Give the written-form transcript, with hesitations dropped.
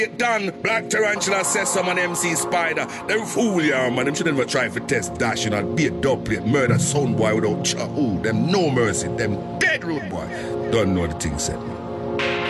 Get done. Black Tarantula says someone MC Spider. Them fool ya, man. Them should never try for test dash, you know. Be a dub plate, murder sound boy without cha. Ooh, them no mercy. Them dead rude boy. Don't know the thing said.